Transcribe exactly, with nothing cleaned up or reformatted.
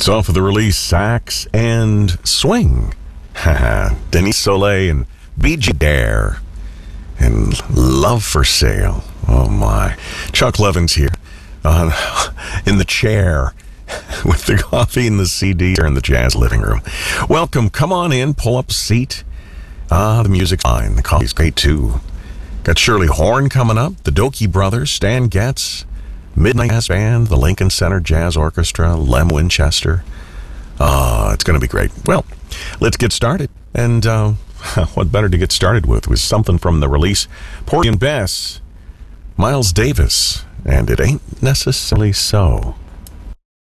It's off of the release Sax and Swing. Haha. Denise Soleil and B G Dare. And Love for Sale. Oh my. Chuck Levin's here. Uh, in the chair. With the coffee and the C D here in the jazz living room. Welcome. Come on in. Pull up a seat. Ah, the music's fine. The coffee's great too. Got Shirley Horn coming up. The Dokie Brothers. Stan Getz. Midnight Jazz Band. The Lincoln Center Jazz Orchestra. Lem Winchester. Ah, it's going to be great. Well, let's get started. And uh, what better to get started with was something from the release Porgy and Bess. Miles Davis. And It Ain't Necessarily So.